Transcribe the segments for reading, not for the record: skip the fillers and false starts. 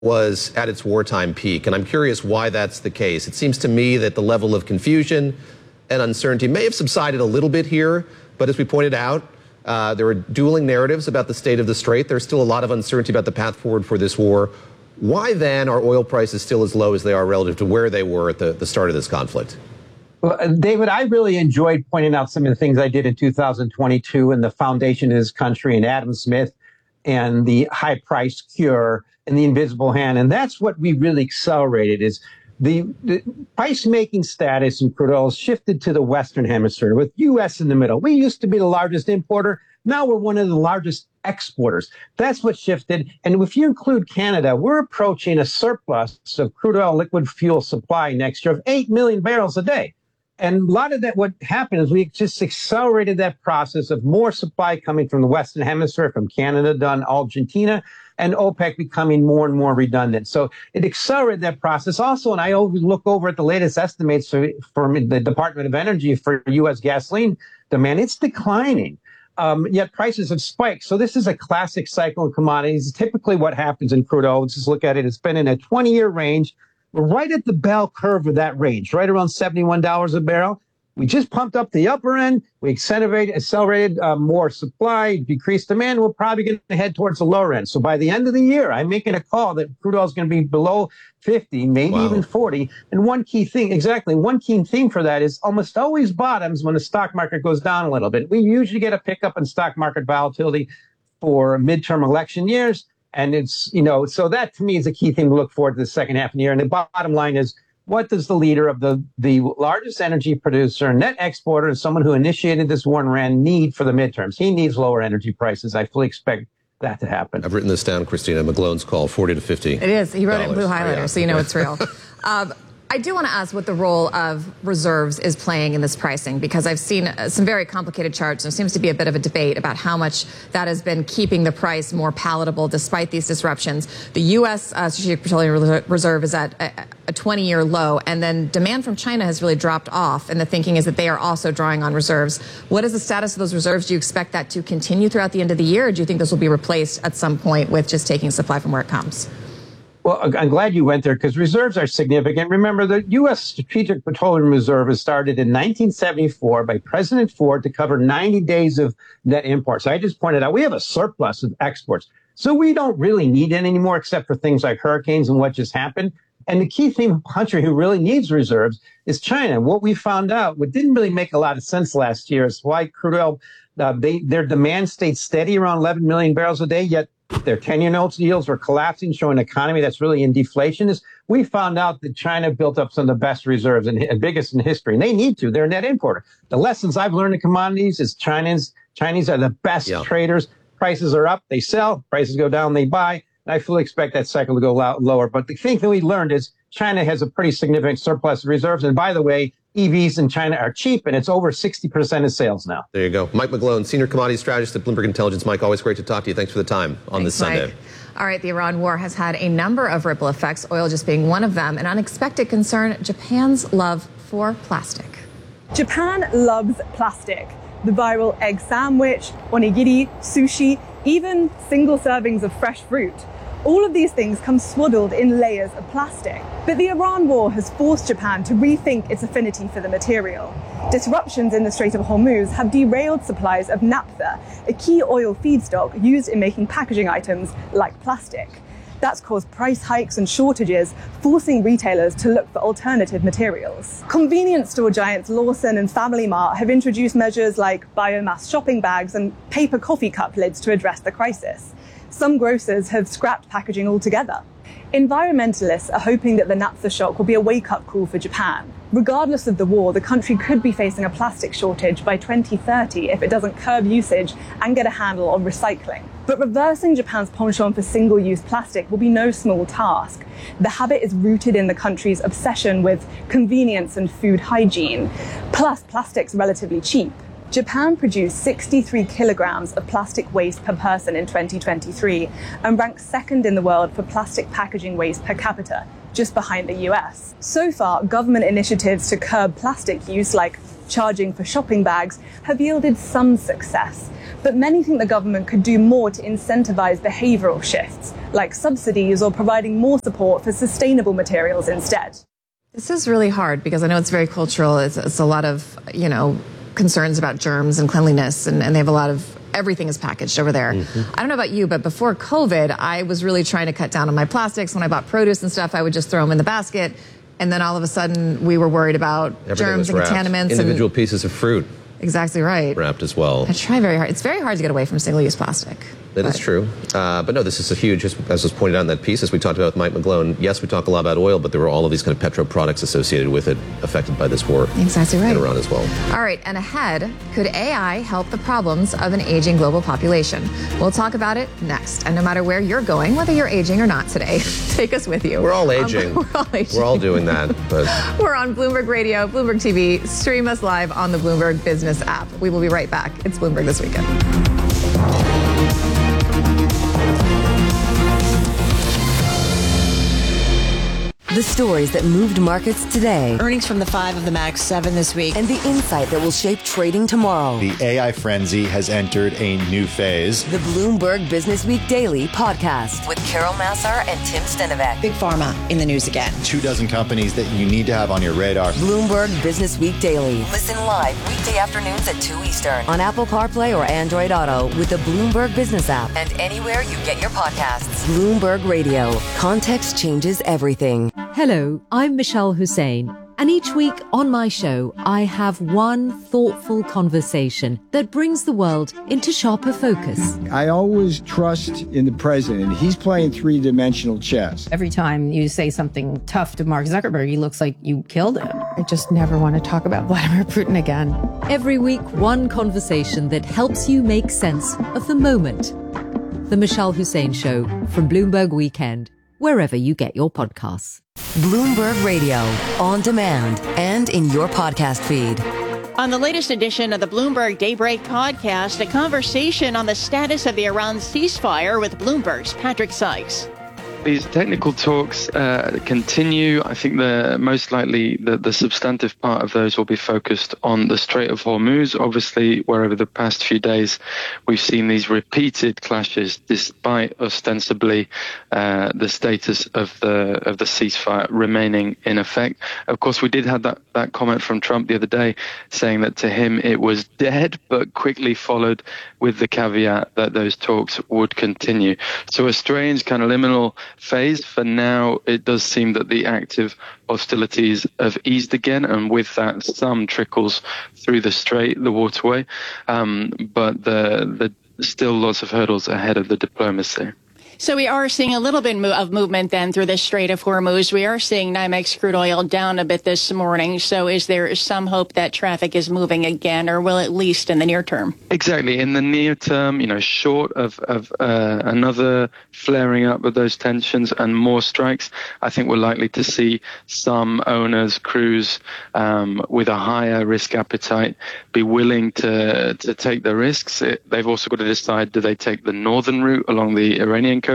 was at its wartime peak, and I'm curious why that's the case. It seems to me that the level of confusion and uncertainty may have subsided a little bit here, but as we pointed out, there are dueling narratives about the state of the strait. There's still a lot of uncertainty about the path forward for this war. Why then are oil prices still as low as they are relative to where they were at the start of this conflict? Well, David, I really enjoyed pointing out some of the things I did in 2022 and the foundation of this country and Adam Smith and the high price cure and the invisible hand. And that's what we really accelerated is the price making status in crude oil shifted to the Western Hemisphere with U.S. in the middle. We used to be the largest importer. Now we're one of the largest exporters. That's what shifted. And if you include Canada, we're approaching a surplus of crude oil liquid fuel supply next year of 8 million barrels a day. And a lot of that, what happened is we just accelerated that process of more supply coming from the Western Hemisphere, from Canada down Argentina, and OPEC becoming more and more redundant. So it accelerated that process. Also, and I always look over at the latest estimates from the Department of Energy for U.S. gasoline demand. It's declining. Yet prices have spiked. So this is a classic cycle in commodities. Typically what happens in crude oil, let's just look at it, it's been in a 20-year range. We're right at the bell curve of that range, right around $71 a barrel. We just pumped up the upper end. We accelerated more supply, decreased demand. We're probably going to head towards the lower end. So by the end of the year, I'm making a call that crude oil is going to be below 50, maybe even 40. And one key thing for that is almost always bottoms when the stock market goes down a little bit. We usually get a pickup in stock market volatility for midterm election years. And it's, so that to me is a key thing to look forward to the second half of the year. And the bottom line is, what does the leader of the largest energy producer, net exporter, and someone who initiated this war in Iran need for the midterms? He needs lower energy prices. I fully expect that to happen. I've written this down, Christina. McGlone's call, 40 to 50. It is. He wrote it in blue highlighter, so you know it's real. I do want to ask what the role of reserves is playing in this pricing, because I've seen some very complicated charts. There seems to be a bit of a debate about how much that has been keeping the price more palatable despite these disruptions. The U.S. Strategic Petroleum Reserve is at a 20-year low, and then demand from China has really dropped off, and the thinking is that they are also drawing on reserves. What is the status of those reserves? Do you expect that to continue throughout the end of the year, or do you think this will be replaced at some point with just taking supply from where it comes? Well, I'm glad you went there because reserves are significant. Remember, the U.S. Strategic Petroleum Reserve was started in 1974 by President Ford to cover 90 days of net imports. I just pointed out we have a surplus of exports. So we don't really need it anymore except for things like hurricanes and what just happened. And the key thing, country who really needs reserves is China. What we found out, what didn't really make a lot of sense last year is why crude oil, their demand stayed steady around 11 million barrels a day, yet their 10-year notes yields were collapsing, showing an economy that's really in deflation. Is we found out that China built up some of the best reserves and biggest in history, and they need to. They're a net importer. The lessons I've learned in commodities is Chinese are the best traders. Prices are up, they sell. Prices go down, they buy. And I fully expect that cycle to go lower. But the thing that we learned is China has a pretty significant surplus of reserves. And by the way, EVs in China are cheap, and it's over 60% of sales now. There you go. Mike McGlone, Senior Commodity Strategist at Bloomberg Intelligence. Mike, always great to talk to you. Thanks for the time on this Sunday. Mike. All right, the Iran war has had a number of ripple effects, oil just being one of them. An unexpected concern, Japan's love for plastic. Japan loves plastic. The viral egg sandwich, onigiri, sushi, even single servings of fresh fruit. All of these things come swaddled in layers of plastic. But the Iran war has forced Japan to rethink its affinity for the material. Disruptions in the Strait of Hormuz have derailed supplies of naphtha, a key oil feedstock used in making packaging items like plastic. That's caused price hikes and shortages, forcing retailers to look for alternative materials. Convenience store giants Lawson and Family Mart have introduced measures like biomass shopping bags and paper coffee cup lids to address the crisis. Some grocers have scrapped packaging altogether. Environmentalists are hoping that the naphtha shock will be a wake-up call for Japan. Regardless of the war, the country could be facing a plastic shortage by 2030 if it doesn't curb usage and get a handle on recycling. But reversing Japan's penchant for single-use plastic will be no small task. The habit is rooted in the country's obsession with convenience and food hygiene. Plus, plastic's relatively cheap. Japan produced 63 kilograms of plastic waste per person in 2023 and ranked second in the world for plastic packaging waste per capita, just behind the US. So far, government initiatives to curb plastic use, like charging for shopping bags, have yielded some success. But many think the government could do more to incentivize behavioral shifts, like subsidies or providing more support for sustainable materials instead. This is really hard because I know it's very cultural. It's a lot of, concerns about germs and cleanliness, and they have a lot of everything is packaged over there. I don't know about you, but before COVID, I was really trying to cut down on my plastics. When I bought produce and stuff, I would just throw them in the basket. And then all of a sudden, we were worried about germs and contaminants. Individual pieces of fruit. Exactly right. Wrapped as well. I try very hard. It's very hard to get away from single-use plastic. That is true. But no, this is a huge, as was pointed out in that piece, as we talked about with Mike McGlone, yes, we talk a lot about oil, but there were all of these kind of petro products associated with it affected by this war. Exactly right. In Iran as well. All right, and ahead, could AI help the problems of an aging global population? We'll talk about it next. And no matter where you're going, whether you're aging or not today, take us with you. We're all aging. We're all aging. We're all doing that. But we're on Bloomberg Radio, Bloomberg TV. Stream us live on the Bloomberg Business app. We will be right back. It's Bloomberg This Weekend. The stories that moved markets today. Earnings from the 5 of the Max 7 this week. And the insight that will shape trading tomorrow. The AI frenzy has entered a new phase. The Bloomberg Business Week Daily podcast with Carol Massar and Tim Stenovec. Big Pharma in the news again. 24 companies that you need to have on your radar. Bloomberg Business Week Daily. Listen live weekday afternoons at 2 Eastern on Apple CarPlay or Android Auto with the Bloomberg Business app and anywhere you get your podcasts. Bloomberg Radio. Context changes everything. Hello, I'm Michelle Hussein, and each week on my show, I have one thoughtful conversation that brings the world into sharper focus. I always trust in the president. He's playing three-dimensional chess. Every time you say something tough to Mark Zuckerberg, he looks like you killed him. I just never want to talk about Vladimir Putin again. Every week, one conversation that helps you make sense of the moment. The Michelle Hussein Show from Bloomberg Weekend, wherever you get your podcasts. Bloomberg Radio, on demand and in your podcast feed. On the latest edition of the Bloomberg Daybreak podcast, a conversation on the status of the Iran ceasefire with Bloomberg's Patrick Sykes. These technical talks continue. I think most likely the substantive part of those will be focused on the Strait of Hormuz. Obviously, where over the past few days we've seen these repeated clashes, despite ostensibly the status of the ceasefire remaining in effect. Of course, we did have that comment from Trump the other day saying that to him it was dead, but quickly followed with the caveat that those talks would continue. So a strange kind of liminal phase. For now, it does seem that the active hostilities have eased again, and with that, some trickles through the strait, the waterway, but the still lots of hurdles ahead of the diplomacy. So we are seeing a little bit of movement then through the Strait of Hormuz. We are seeing NYMEX crude oil down a bit this morning. So is there some hope that traffic is moving again, or will at least in the near term? Exactly. In the near term, short of another flaring up of those tensions and more strikes, I think we're likely to see some owners, crews with a higher risk appetite be willing to take the risks. They've also got to decide, do they take the northern route along the Iranian coast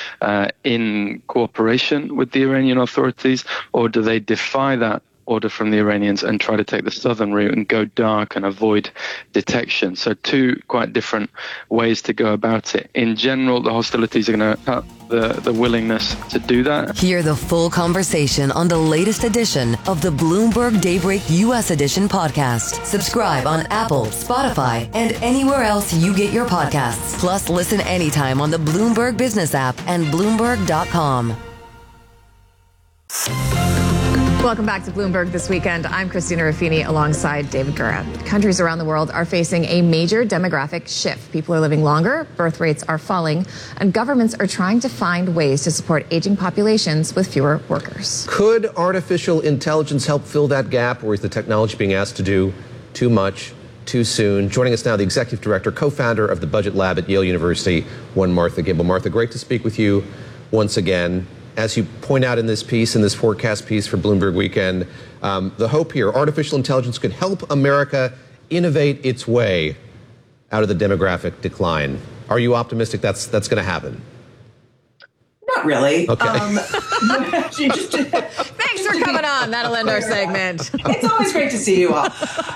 in cooperation with the Iranian authorities, or do they defy that order from the Iranians and try to take the southern route and go dark and avoid detection? So two quite different ways to go about it. In general, the hostilities are going to cut the willingness to do that. Hear the full conversation on the latest edition of the Bloomberg Daybreak U.S. Edition podcast. Subscribe on Apple, Spotify, and anywhere else you get your podcasts. Plus, listen anytime on the Bloomberg Business app and Bloomberg.com. Welcome back to Bloomberg This Weekend. I'm Christina Ruffini alongside David Gura. Countries around the world are facing a major demographic shift. People are living longer, birth rates are falling, and governments are trying to find ways to support aging populations with fewer workers. Could artificial intelligence help fill that gap, or is the technology being asked to do too much, too soon? Joining us now, the executive director, co-founder of the Budget Lab at Yale University, one Martha Gimbel. Martha, great to speak with you once again. As you point out in this piece, in this forecast piece for Bloomberg Weekend, the hope here, artificial intelligence could help America innovate its way out of the demographic decline. Are you optimistic that's going to happen? Not really. Thanks, Thanks for coming on. That'll end our segment. It's always great to see you all.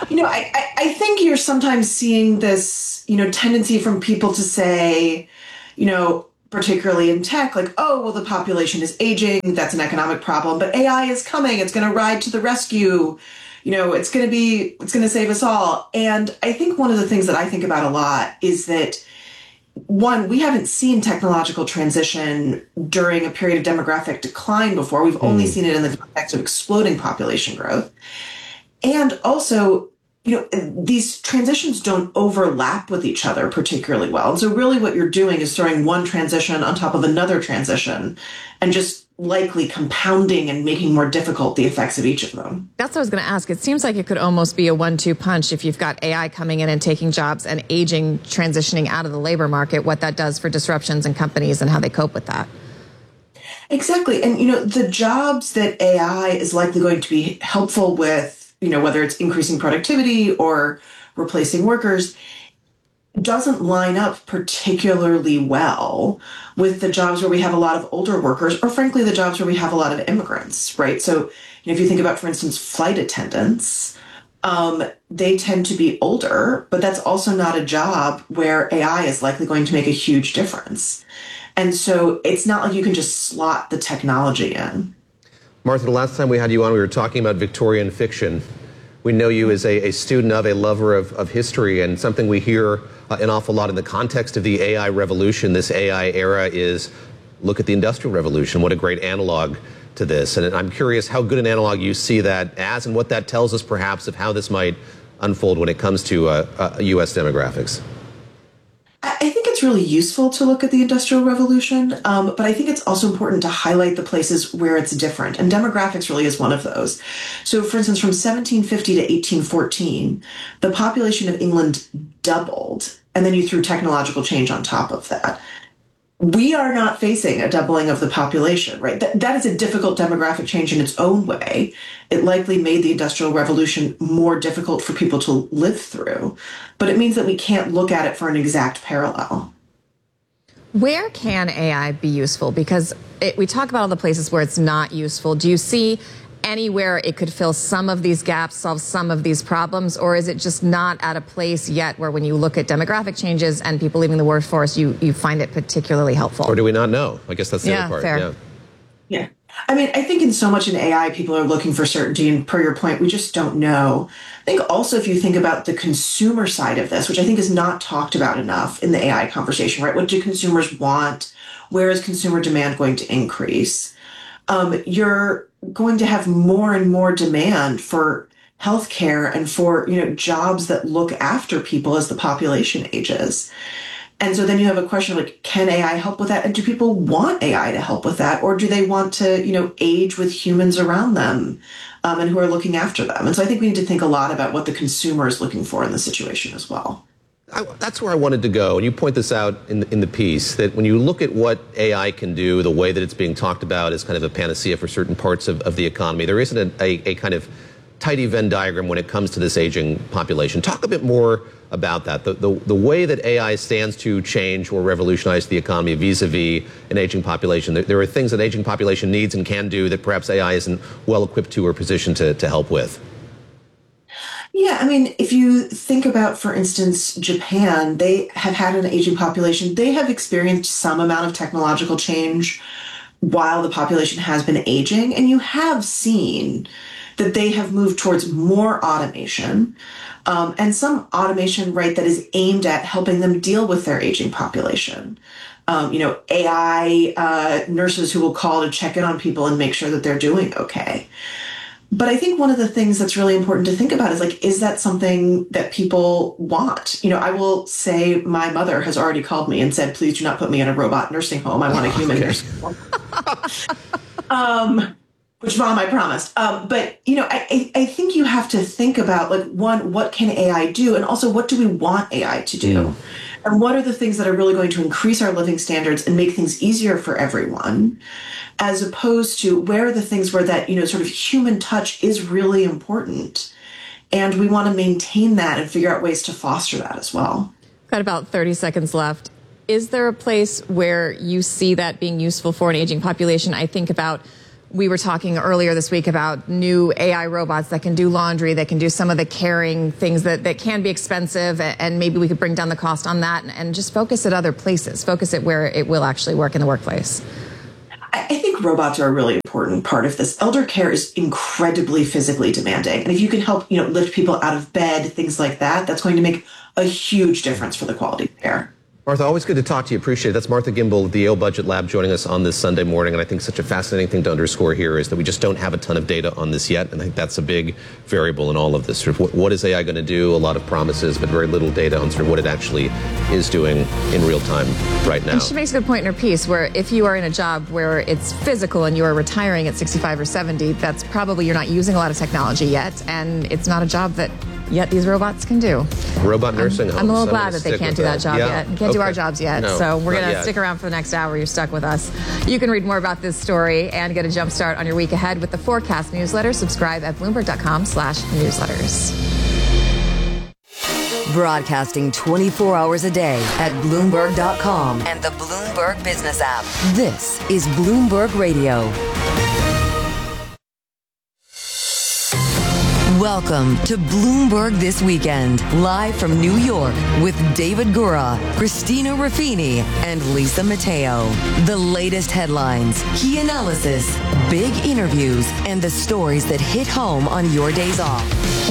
I think you're sometimes seeing this, tendency from people to say, particularly in tech, like, oh, well, the population is aging. That's an economic problem, but AI is coming. It's going to ride to the rescue. It's going to save us all. And I think one of the things that I think about a lot is that, one, we haven't seen technological transition during a period of demographic decline before. We've only seen it in the context of exploding population growth. And also, these transitions don't overlap with each other particularly well. And so really what you're doing is throwing one transition on top of another transition and just likely compounding and making more difficult the effects of each of them. That's what I was going to ask. It seems like it could almost be a 1-2 punch if you've got AI coming in and taking jobs and aging, transitioning out of the labor market, what that does for disruptions in companies and how they cope with that. Exactly. And, the jobs that AI is likely going to be helpful with, whether it's increasing productivity or replacing workers, doesn't line up particularly well with the jobs where we have a lot of older workers, or frankly, the jobs where we have a lot of immigrants, right? So if you think about, for instance, flight attendants, they tend to be older, but that's also not a job where AI is likely going to make a huge difference. And so it's not like you can just slot the technology in. Martha, the last time we had you on, we were talking about Victorian fiction. We know you as a student of, a lover of history, and something we hear an awful lot in the context of the AI revolution, this AI era, is look at the Industrial Revolution. What a great analog to this. And I'm curious how good an analog you see that as, and what that tells us perhaps of how this might unfold when it comes to U.S. demographics. I think it's really useful to look at the Industrial Revolution, but I think it's also important to highlight the places where it's different. And demographics really is one of those. So, for instance, from 1750 to 1814, the population of England doubled, and then you threw technological change on top of that. We are not facing a doubling of the population, right? That is a difficult demographic change in its own way. It likely made the Industrial Revolution more difficult for people to live through, but it means that we can't look at it for an exact parallel. Where can AI be useful? Because we talk about all the places where it's not useful. Do you see anywhere it could fill some of these gaps, solve some of these problems, or is it just not at a place yet where when you look at demographic changes and people leaving the workforce, you find it particularly helpful? Or do we not know? I guess that's the other part. Fair. Yeah. I mean, I think in so much in AI, people are looking for certainty, and per your point, we just don't know. I think also if you think about the consumer side of this, which I think is not talked about enough in the AI conversation, right? What do consumers want? Where is consumer demand going to increase? You're going to have more and more demand for healthcare and for, jobs that look after people as the population ages. And so then you have a question like, can AI help with that? And do people want AI to help with that? Or do they want to, age with humans around them and who are looking after them? And so I think we need to think a lot about what the consumer is looking for in the situation as well. That's where I wanted to go. And you point this out in the piece, that when you look at what AI can do, the way that it's being talked about as kind of a panacea for certain parts of the economy, there isn't a kind of tidy Venn diagram when it comes to this aging population. Talk a bit more about that, the way that AI stands to change or revolutionize the economy vis-a-vis an aging population. There are things that an aging population needs and can do that perhaps AI isn't well equipped to or positioned to help with. Yeah, I mean, if you think about, for instance, Japan, they have had an aging population. They have experienced some amount of technological change while the population has been aging. And you have seen that they have moved towards more automation and some automation, right, that is aimed at helping them deal with their aging population. AI nurses who will call to check in on people and make sure that they're doing okay. But I think one of the things that's really important to think about is, like, is that something that people want? I will say my mother has already called me and said, please do not put me in a robot nursing home. I want a human nursing home. Which, Mom, I promised. But, I think you have to think about, like, one, what can AI do? And also, what do we want AI to do? And what are the things that are really going to increase our living standards and make things easier for everyone? As opposed to where are the things where that, sort of human touch is really important. And we want to maintain that and figure out ways to foster that as well. Got about 30 seconds left. Is there a place where you see that being useful for an aging population? I think about we were talking earlier this week about new AI robots that can do laundry, that can do some of the caring things that can be expensive, and maybe we could bring down the cost on that and just focus at other places, focus it where it will actually work in the workplace. I think robots are a really important part of this. Elder care is incredibly physically demanding. And if you can help, lift people out of bed, things like that, that's going to make a huge difference for the quality of care. Martha, always good to talk to you. Appreciate it. That's Martha Gimbel of the Yale Budget Lab joining us on this Sunday morning. And I think such a fascinating thing to underscore here is that we just don't have a ton of data on this yet. And I think that's a big variable in all of this. Sort of what is AI going to do? A lot of promises, but very little data on sort of what it actually is doing in real time right now. And she makes a good point in her piece where if you are in a job where it's physical and you are retiring at 65 or 70, that's probably you're not using a lot of technology yet. And it's not a job that yet these robots can do. Robot nursing homes. I'm a little glad that they can't do that job yet. Can't do our jobs yet. No, so we're going to yet. stick around for the next hour. You're stuck with us. You can read more about this story and get a jump start on your week ahead with the Forecast newsletter. Subscribe at Bloomberg.com/newsletters. Broadcasting 24 hours a day at Bloomberg.com and the Bloomberg Business app. This is Bloomberg Radio. Welcome to Bloomberg This Weekend, live from New York with David Gura, Christina Ruffini, and Lisa Mateo. The latest headlines, key analysis, big interviews, and the stories that hit home on your days off.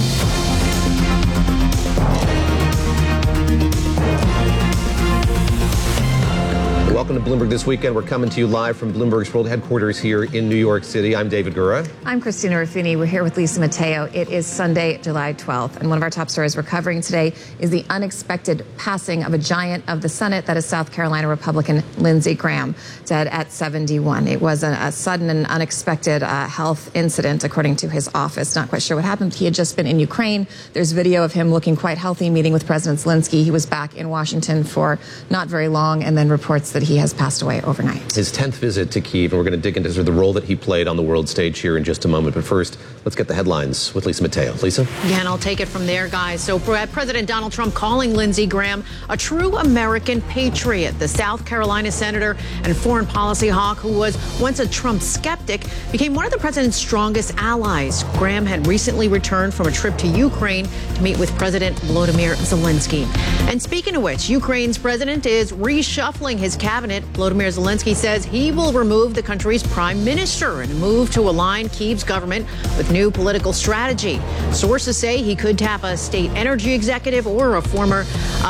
Welcome to Bloomberg This Weekend. We're coming to you live from Bloomberg's world headquarters here in New York City. I'm David Gura. I'm Christina Ruffini. We're here with Lisa Mateo. It is Sunday, July 12th. And one of our top stories we're covering today is the unexpected passing of a giant of the Senate. That is South Carolina Republican Lindsey Graham, dead at 71. It was a sudden and unexpected health incident, according to his office. Not quite sure what happened. He had just been in Ukraine. There's video of him looking quite healthy, meeting with President Zelensky. He was back in Washington for not very long, and then reports that he has passed away overnight. His 10th visit to Kyiv, and we're going to dig into sort of the role that he played on the world stage here in just a moment. But first, let's get the headlines with Lisa Mateo. Lisa? Yeah, and I'll take it from there, guys. So President Donald Trump calling Lindsey Graham a true American patriot. The South Carolina senator and foreign policy hawk, who was once a Trump skeptic, became one of the president's strongest allies. Graham had recently returned from a trip to Ukraine to meet with President Volodymyr Zelensky. And speaking of which, Ukraine's president is reshuffling his cabinet. Volodymyr Zelensky says he will remove the country's prime minister in a move to align Kyiv's government with new political strategy. Sources say he could tap a state energy executive or a former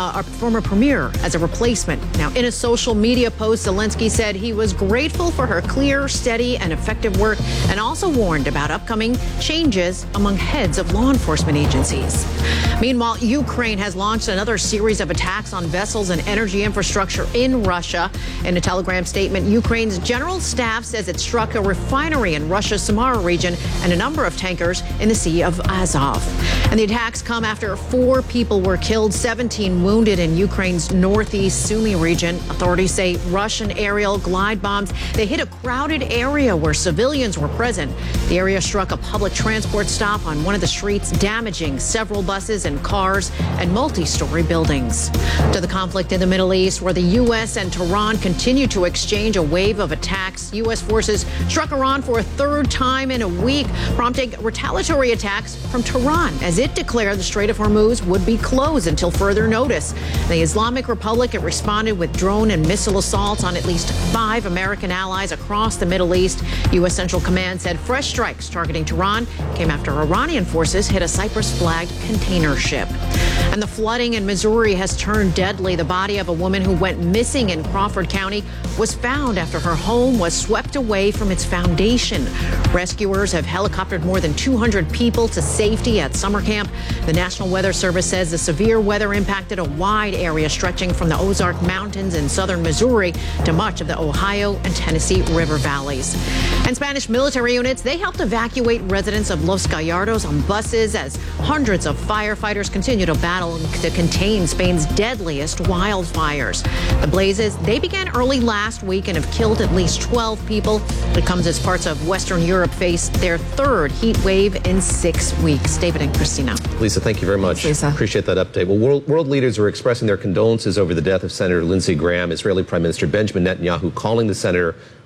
premier as a replacement. Now, in a social media post, Zelensky said he was grateful for her clear, steady, and effective work, and also warned about upcoming changes among heads of law enforcement agencies. Meanwhile, Ukraine has launched another series of attacks on vessels and energy infrastructure in Russia. In a Telegram statement, Ukraine's general staff says it struck a refinery in Russia's Samara region and a number of tankers in the Sea of Azov. And the attacks come after 4 people were killed, 17 wounded in Ukraine's northeast Sumy region. Authorities say Russian aerial glide bombs, they hit a crowded area where civilians were present. The area struck a public transport stop on one of the streets, damaging several buses and cars and multi-story buildings. To the conflict in the Middle East, where the U.S. and Tehran continue to exchange a wave of attacks. U.S. forces struck Iran for a 3rd time in a week, prompting retaliatory attacks from Tehran as it declared the Strait of Hormuz would be closed until further notice. The Islamic Republic had responded with drone and missile assaults on at least 5 American allies across the Middle East. U.S. Central Command said fresh strikes targeting Tehran came after Iranian forces hit a Cyprus-flagged container ship. And the flooding in Missouri has turned deadly. The body of a woman who went missing in Crawford County was found after her home was swept away from its foundation. Rescuers have helicoptered more than 200 people to safety at summer camp. The National Weather Service says the severe weather impacted a wide area stretching from the Ozark Mountains in southern Missouri to much of the Ohio and Tennessee River valleys. And Spanish military units, they helped evacuate residents of Los Gallardos on buses as hundreds of firefighters continue to battle to contain Spain's deadliest wildfires. The blazes, they began early last week and have killed at least 12 people. It comes as parts of Western Europe face their 3rd heat wave in 6 weeks. David and Christina. Lisa, thank you very much. Thanks, Lisa. Appreciate that update. Well, world leaders are expressing their condolences over the death of Senator Lindsey Graham. Israeli Prime Minister Benjamin Netanyahu calling the senator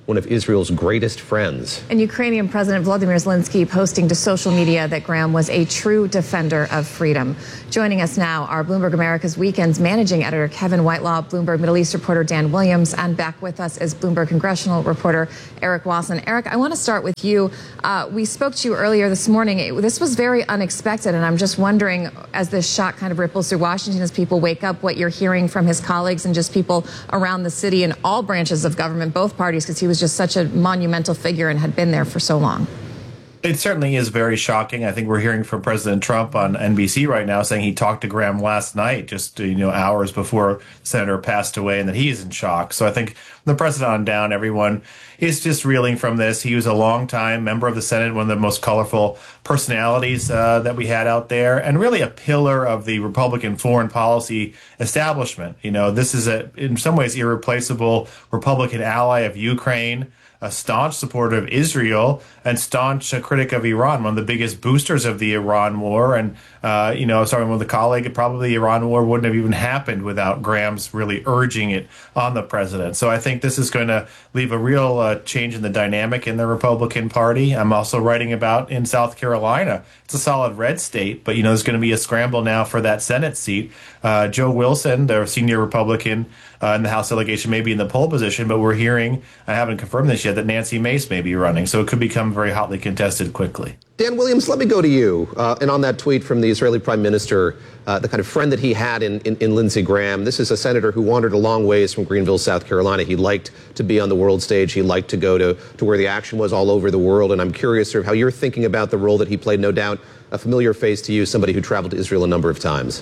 one of Israel's greatest friends. And Ukrainian President Volodymyr Zelensky posting to social media that Graham was a true defender of freedom. Joining us now are Bloomberg America's Weekend's managing editor Kevin Whitelaw, Bloomberg Middle East reporter Dan Williams, and back with us is Bloomberg congressional reporter Eric Wasson. Eric, I want to start with you. We spoke to you earlier this morning. This was very unexpected, and I'm just wondering, as this shock kind of ripples through Washington as people wake up, what you're hearing from his colleagues and just people around the city and all branches of government, both parties, because he was just such a monumental figure and had been there for so long. It certainly is very shocking. I think we're hearing from President Trump on NBC right now saying he talked to Graham last night, just hours before the senator passed away, and that he is in shock. So I think from the president on down, everyone is just reeling from this. He was a longtime member of the Senate, one of the most colorful personalities that we had out there, and really a pillar of the Republican foreign policy establishment. This is in some ways irreplaceable Republican ally of Ukraine, a staunch supporter of Israel, and staunch critic of Iran, one of the biggest boosters of the Iran war. And, I was talking with a colleague, probably the Iran war wouldn't have even happened without Graham's really urging it on the president. So I think this is going to leave a real change in the dynamic in the Republican Party. I'm also writing about in South Carolina. It's a solid red state, but, there's going to be a scramble now for that Senate seat. Joe Wilson, the senior Republican in the House delegation, may be in the pole position, but we're hearing, I haven't confirmed this yet, that Nancy Mace may be running. So it could become very hotly contested quickly. Dan Williams, let me go to you. And on that tweet from the Israeli prime minister, the kind of friend that he had in Lindsey Graham, this is a senator who wandered a long ways from Greenville, South Carolina. He liked to be on the world stage. He liked to go to where the action was all over the world. And I'm curious sort of how you're thinking about the role that he played. No doubt a familiar face to you, somebody who traveled to Israel a number of times.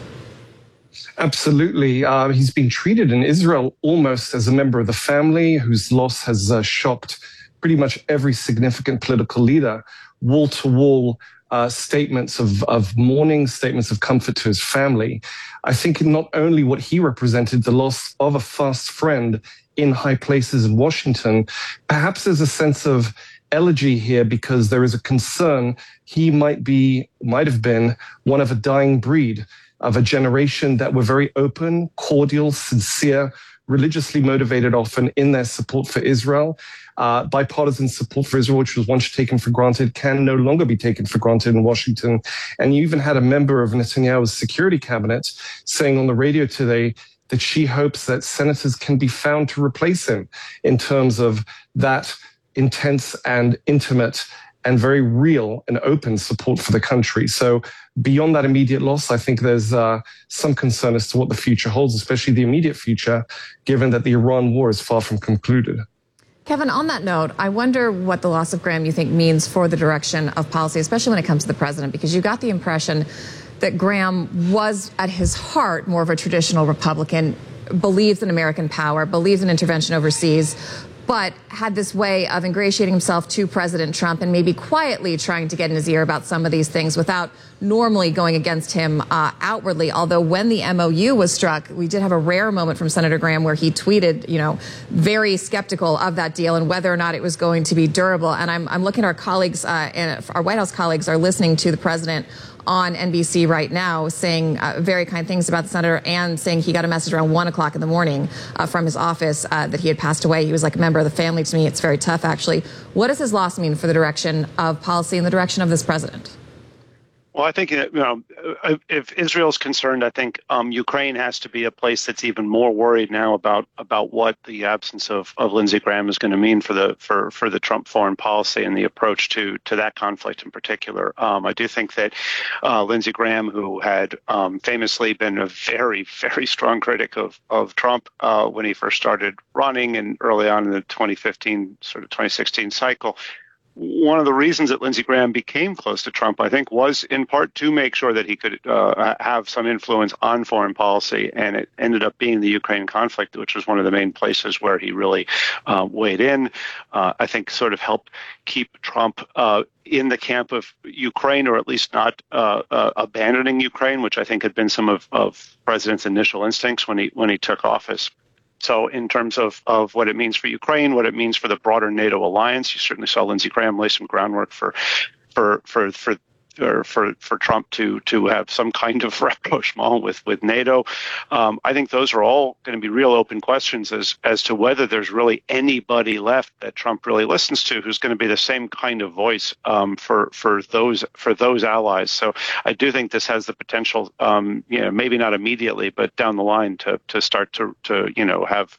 Absolutely. He's been treated in Israel almost as a member of the family whose loss has shocked pretty much every significant political leader. Wall-to-wall statements of mourning, statements of comfort to his family. I think not only what he represented, the loss of a fast friend in high places in Washington, perhaps there's a sense of elegy here because there is a concern he might have been one of a dying breed, of a generation that were very open, cordial, sincere, religiously motivated often in their support for Israel. Bipartisan support for Israel, which was once taken for granted, can no longer be taken for granted in Washington. And you even had a member of Netanyahu's security cabinet saying on the radio today that she hopes that senators can be found to replace him in terms of that intense and intimate and very real and open support for the country. So beyond that immediate loss, I think there's some concern as to what the future holds, especially the immediate future, given that the Iran war is far from concluded. Kevin, on that note, I wonder what the loss of Graham you think means for the direction of policy, especially when it comes to the president, because you got the impression that Graham was at his heart more of a traditional Republican, believes in American power, believes in intervention overseas, but had this way of ingratiating himself to President Trump and maybe quietly trying to get in his ear about some of these things without normally going against him outwardly. Although when the MOU was struck, we did have a rare moment from Senator Graham where he tweeted, very skeptical of that deal and whether or not it was going to be durable. And I'm looking at our colleagues, and our White House colleagues are listening to the president on NBC right now saying very kind things about the senator and saying he got a message around 1 o'clock in the morning from his office that he had passed away. He was like a member of the family to me. It's very tough, actually. What does his loss mean for the direction of policy and the direction of this president? Well, I think, if Israel's concerned, I think Ukraine has to be a place that's even more worried now about what the absence of Lindsey Graham is going to mean for the Trump foreign policy and the approach to that conflict in particular. I do think that Lindsey Graham, who had famously been a very, very strong critic of Trump when he first started running and early on in the 2016 cycle, one of the reasons that Lindsey Graham became close to Trump, I think, was in part to make sure that he could have some influence on foreign policy. And it ended up being the Ukraine conflict, which was one of the main places where he really weighed in. I think sort of helped keep Trump in the camp of Ukraine, or at least not abandoning Ukraine, which I think had been some of the president's initial instincts when he took office. So in terms of what it means for Ukraine, what it means for the broader NATO alliance, you certainly saw Lindsey Graham lay some groundwork for for Trump to have some kind of rapprochement with NATO. I think those are all going to be real open questions as to whether there's really anybody left that Trump really listens to who's going to be the same kind of voice for those allies. So I do think this has the potential, maybe not immediately, but down the line to start to have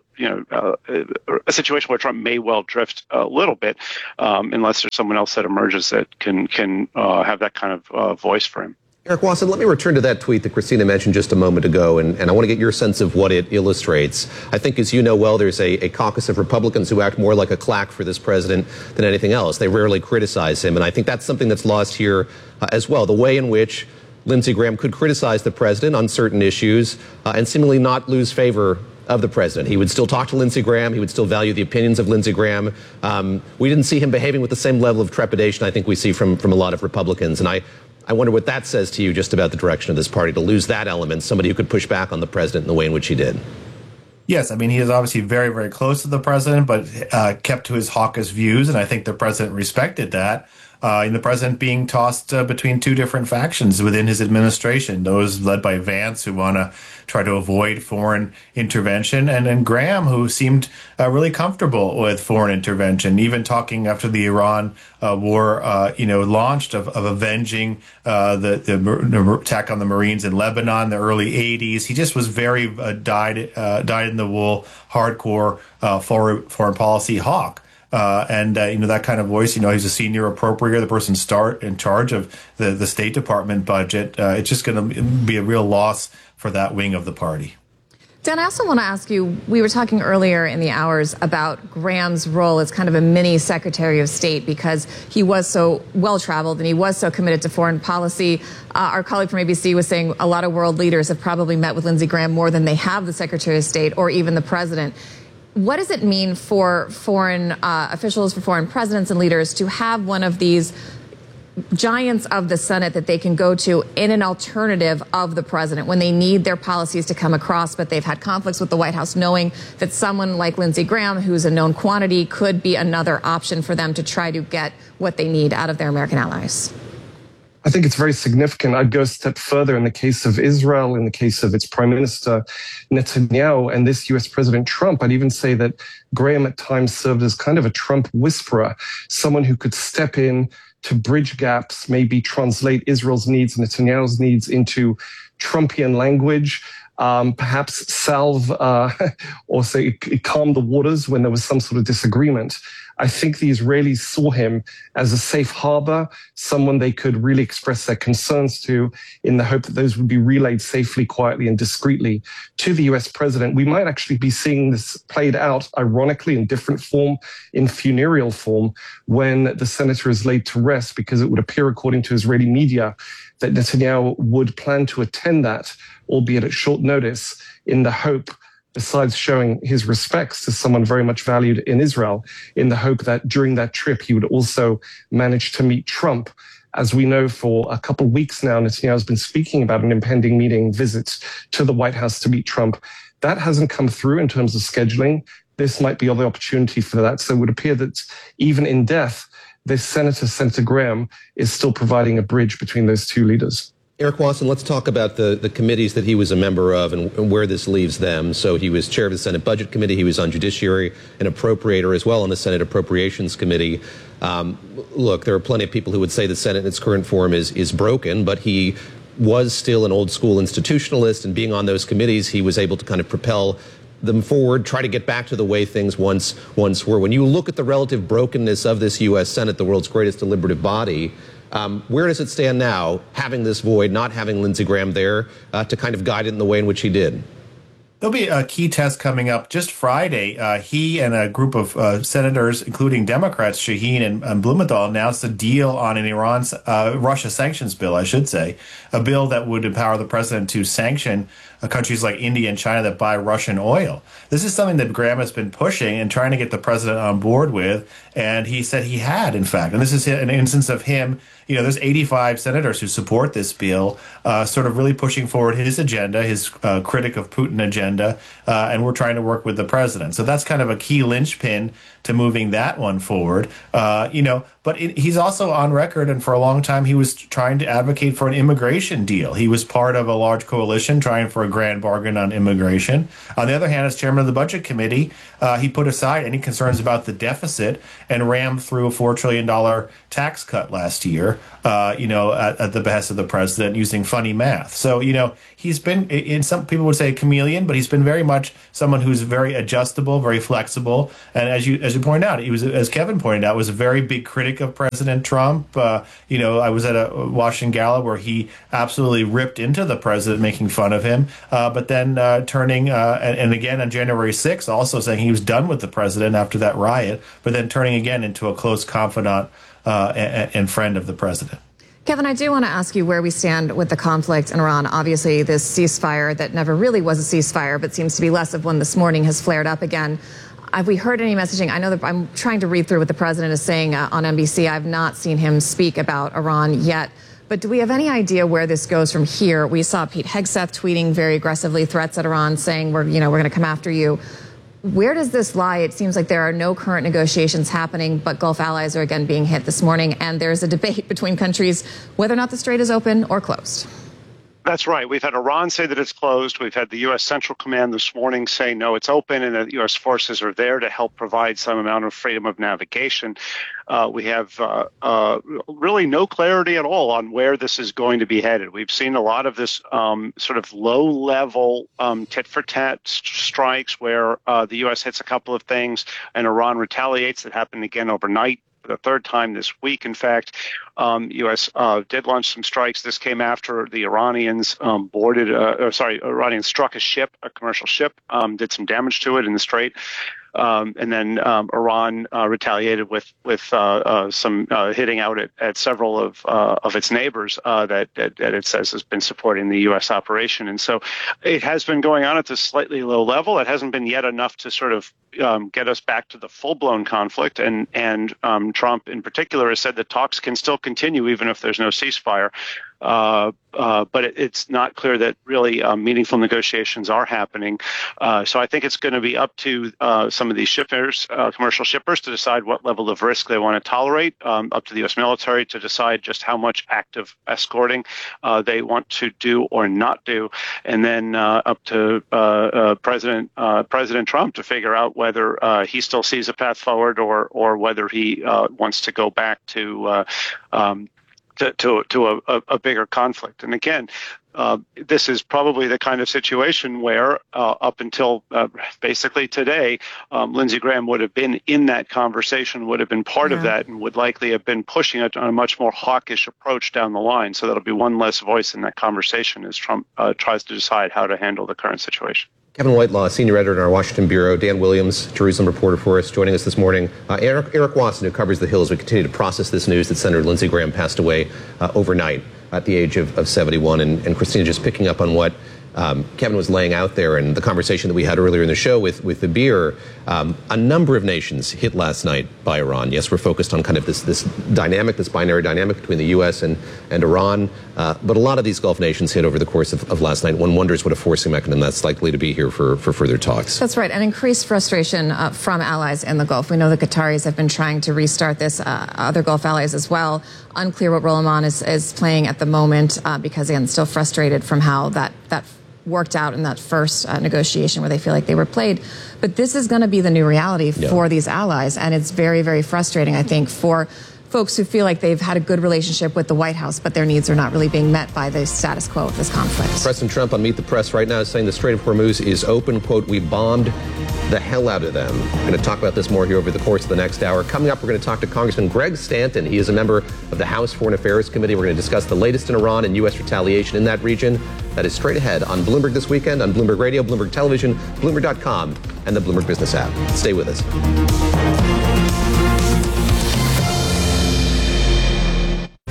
a situation where Trump may well drift a little bit, unless there's someone else that emerges that can have that kind of voice for him. Eric Wasson, let me return to that tweet that Christina mentioned just a moment ago, and I want to get your sense of what it illustrates. I think, as you know well, there's a caucus of Republicans who act more like a claque for this president than anything else. They rarely criticize him, and I think that's something that's lost here as well. The way in which Lindsey Graham could criticize the president on certain issues and seemingly not lose favor of the president. He would still talk to Lindsey Graham. He would still value the opinions of Lindsey Graham. We didn't see him behaving with the same level of trepidation I think we see from a lot of Republicans. And I wonder what that says to you just about the direction of this party, to lose that element, somebody who could push back on the president in the way in which he did. Yes, I mean, he is obviously very, very close to the president, but kept to his hawkish views, and I think the president respected that. And the president being tossed between two different factions within his administration, those led by Vance, who want to try to avoid foreign intervention, and then Graham, who seemed really comfortable with foreign intervention, even talking after the Iran war, launched of avenging the attack on the Marines in Lebanon in the early 80s. He just was very dyed-in-the-wool, hardcore foreign policy hawk. That kind of voice, he's a senior appropriator, the person in charge of the State Department budget. It's just going to be a real loss for that wing of the party. Dan, I also want to ask you, we were talking earlier in the hours about Graham's role as kind of a mini Secretary of State because he was so well-traveled and he was so committed to foreign policy. Our colleague from ABC was saying a lot of world leaders have probably met with Lindsey Graham more than they have the Secretary of State or even the president. What does it mean for foreign officials, for foreign presidents and leaders to have one of these giants of the Senate that they can go to in an alternative of the president when they need their policies to come across, but they've had conflicts with the White House, knowing that someone like Lindsey Graham, who's a known quantity, could be another option for them to try to get what they need out of their American allies? I think it's very significant. I'd go a step further in the case of Israel, in the case of its Prime Minister Netanyahu, and this US President Trump. I'd even say that Graham at times served as kind of a Trump whisperer, someone who could step in to bridge gaps, maybe translate Israel's needs, Netanyahu's needs into Trumpian language, perhaps salve or say calm the waters when there was some sort of disagreement. I think the Israelis saw him as a safe harbor, someone they could really express their concerns to in the hope that those would be relayed safely, quietly, and discreetly to the US president. We might actually be seeing this played out, ironically, in different form, in funereal form, when the senator is laid to rest, because it would appear, according to Israeli media, that Netanyahu would plan to attend that, albeit at short notice, in the hope, besides showing his respects to someone very much valued in Israel, in the hope that during that trip he would also manage to meet Trump. As we know, for a couple of weeks now, Netanyahu has been speaking about an impending meeting, visits to the White House to meet Trump. That hasn't come through in terms of scheduling. This might be the opportunity for that. So it would appear that even in death, this Senator Graham, is still providing a bridge between those two leaders. Eric Wasson, let's talk about the committees that he was a member of and where this leaves them. So he was chair of the Senate Budget Committee. He was on Judiciary and Appropriator as well on the Senate Appropriations Committee. Look, there are plenty of people who would say the Senate in its current form is broken, but he was still an old school institutionalist, and being on those committees, he was able to kind of propel them forward, try to get back to the way things once were. When you look at the relative brokenness of this U.S. Senate, the world's greatest deliberative body, where does it stand now, having this void, not having Lindsey Graham there to kind of guide it in the way in which he did? There'll be a key test coming up just Friday. He and a group of senators, including Democrats, Shaheen and Blumenthal, announced a deal on an Russia sanctions bill, I should say, a bill that would empower the president to sanction countries like India and China that buy Russian oil. This is something that Graham has been pushing and trying to get the president on board with, and he said he had, in fact. And this is an instance of him. There's 85 senators who support this bill, sort of really pushing forward his agenda, his critic of Putin agenda, and we're trying to work with the president. So that's kind of a key linchpin to moving that one forward. But he's also on record, and for a long time he was trying to advocate for an immigration deal. He was part of a large coalition trying for a grand bargain on immigration. On the other hand, as chairman of the Budget Committee, he put aside any concerns about the deficit and rammed through a $4 trillion tax cut last year, at the behest of the president using funny math. So, he's been, in some people would say a chameleon, but he's been very much someone who's very adjustable, very flexible. And as you pointed out, he was, as Kevin pointed out, was a very big critic of President Trump. I was at a Washington Gala where he absolutely ripped into the president, making fun of him, but then turning, and again on January 6th, also saying he was done with the president after that riot, but then turning again into a close confidant and friend of the president. Kevin, I do want to ask you where we stand with the conflict in Iran. Obviously, this ceasefire that never really was a ceasefire, but seems to be less of one this morning, has flared up again. Have we heard any messaging? I know that I'm trying to read through what the president is saying on NBC. I've not seen him speak about Iran yet. But do we have any idea where this goes from here? We saw Pete Hegseth tweeting very aggressively threats at Iran, saying we're going to come after you. Where does this lie? It seems like there are no current negotiations happening, but Gulf allies are again being hit this morning, and there's a debate between countries whether or not the strait is open or closed. That's right. We've had Iran say that it's closed. We've had the U.S. Central Command this morning say, no, it's open, and that U.S. forces are there to help provide some amount of freedom of navigation. We have really no clarity at all on where this is going to be headed. We've seen a lot of this sort of low-level tit-for-tat strikes where the U.S. hits a couple of things and Iran retaliates. That happened again overnight. The third time this week, in fact, U.S. Did launch some strikes. This came after the Iranians Iranians struck a ship, a commercial ship, did some damage to it in the Strait. And then Iran retaliated with some hitting out at several of its neighbors that it says has been supporting the U.S. operation. And so it has been going on at this slightly low level. It hasn't been yet enough to sort of get us back to the full-blown conflict. And Trump in particular has said that talks can still continue even if there's no ceasefire. But it's not clear that really meaningful negotiations are happening. So I think it's going to be up to some of these shippers, commercial shippers, to decide what level of risk they want to tolerate, up to the U.S. military to decide just how much active escorting they want to do or not do, and then up to President Trump to figure out whether he still sees a path forward or whether he wants to go back to a bigger conflict. And again, this is probably the kind of situation where up until basically today, Lindsey Graham would have been in that conversation, would have been part of that, and would likely have been pushing it on a much more hawkish approach down the line. So that'll be one less voice in that conversation as Trump tries to decide how to handle the current situation. Kevin Whitelaw, senior editor in our Washington bureau. Dan Williams, Jerusalem reporter for us, joining us this morning. Eric Watson, who covers the Hill, as we continue to process this news that Senator Lindsey Graham passed away overnight at the age of 71. And Christina, just picking up on what Kevin was laying out there and the conversation that we had earlier in the show with the beer, a number of nations hit last night by Iran. Yes, we're focused on kind of this dynamic, this binary dynamic between the U.S. and Iran, but a lot of these Gulf nations hit over the course of last night. One wonders what a forcing mechanism that's likely to be here for further talks. That's right, and increased frustration from allies in the Gulf. We know the Qataris have been trying to restart this, other Gulf allies as well. Unclear what role Oman is playing at the moment because, again, still frustrated from how that worked out in that first negotiation where they feel like they were played. But this is going to be the new reality for these allies, and it's very, very frustrating, I think, for folks who feel like they've had a good relationship with the White House, but their needs are not really being met by the status quo of this conflict. President Trump on Meet the Press right now is saying the Strait of Hormuz is open. Quote, we bombed the hell out of them. We're going to talk about this more here over the course of the next hour. Coming up, we're going to talk to Congressman Greg Stanton. He is a member of the House Foreign Affairs Committee. We're going to discuss the latest in Iran and U.S. retaliation in that region. That is straight ahead on Bloomberg This Weekend, on Bloomberg Radio, Bloomberg Television, Bloomberg.com, and the Bloomberg Business app. Stay with us.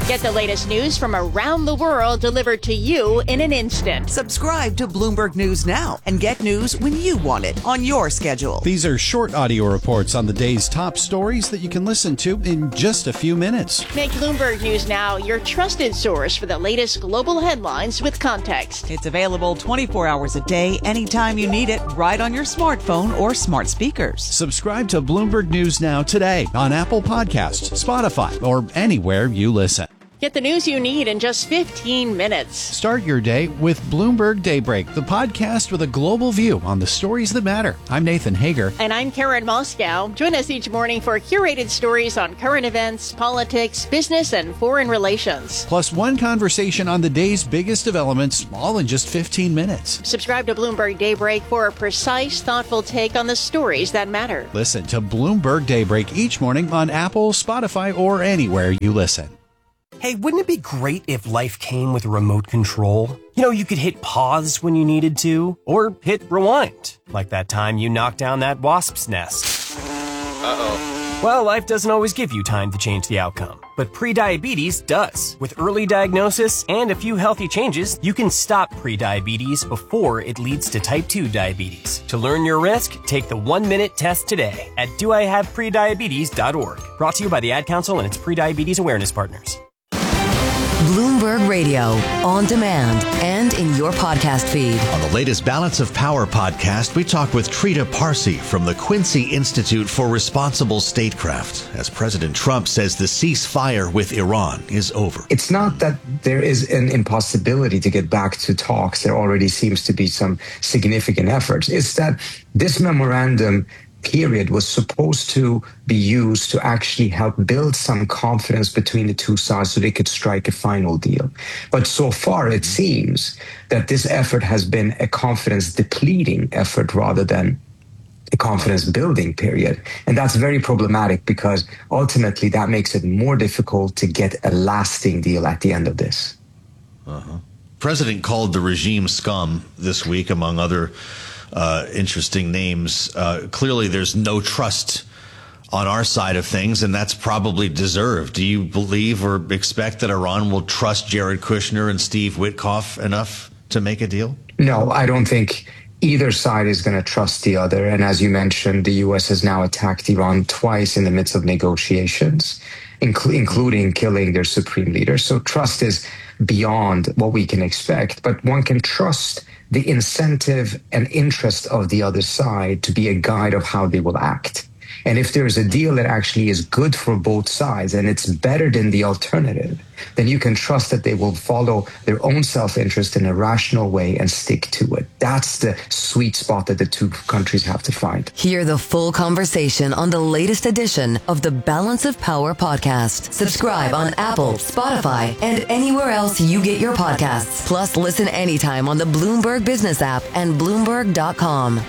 Get the latest news from around the world delivered to you in an instant. Subscribe to Bloomberg News now and get news when you want it on your schedule. These are short audio reports on the day's top stories that you can listen to in just a few minutes. Make Bloomberg News Now your trusted source for the latest global headlines with context. It's available 24 hours a day, anytime you need it, right on your smartphone or smart speakers. Subscribe to Bloomberg News Now today on Apple Podcasts, Spotify, or anywhere you listen. Get the news you need in just 15 minutes. Start your day with Bloomberg Daybreak, the podcast with a global view on the stories that matter. I'm Nathan Hager. And I'm Karen Moscow. Join us each morning for curated stories on current events, politics, business, and foreign relations. Plus one conversation on the day's biggest developments, all in just 15 minutes. Subscribe to Bloomberg Daybreak for a precise, thoughtful take on the stories that matter. Listen to Bloomberg Daybreak each morning on Apple, Spotify, or anywhere you listen. Hey, wouldn't it be great if life came with a remote control? You know, you could hit pause when you needed to, or hit rewind, like that time you knocked down that wasp's nest. Uh-oh. Well, life doesn't always give you time to change the outcome, but prediabetes does. With early diagnosis and a few healthy changes, you can stop prediabetes before it leads to type 2 diabetes. To learn your risk, take the 1-minute test today at doihaveprediabetes.org. Brought to you by the Ad Council and its prediabetes awareness partners. Bloomberg Radio, on demand and in your podcast feed. On the latest Balance of Power podcast, we talk with Trita Parsi from the Quincy Institute for Responsible Statecraft, as President Trump says the ceasefire with Iran is over. It's not that there is an impossibility to get back to talks. There already seems to be some significant efforts. It's that this memorandum period was supposed to be used to actually help build some confidence between the two sides so they could strike a final deal. But so far, it seems that this effort has been a confidence depleting effort rather than a confidence building period. And that's very problematic because ultimately that makes it more difficult to get a lasting deal at the end of this. President called the regime scum this week, among other interesting names. Clearly, there's no trust on our side of things, and that's probably deserved. Do you believe or expect that Iran will trust Jared Kushner and Steve Witkoff enough to make a deal? No, I don't think either side is going to trust the other. And as you mentioned, the U.S. has now attacked Iran twice in the midst of negotiations, including killing their supreme leader. So trust is beyond what we can expect, but one can trust the incentive and interest of the other side to be a guide of how they will act. And if there's a deal that actually is good for both sides and it's better than the alternative, then you can trust that they will follow their own self-interest in a rational way and stick to it. That's the sweet spot that the two countries have to find. Hear the full conversation on the latest edition of the Balance of Power podcast. Subscribe on Apple, Spotify, and anywhere else you get your podcasts. Plus, listen anytime on the Bloomberg Business app and Bloomberg.com.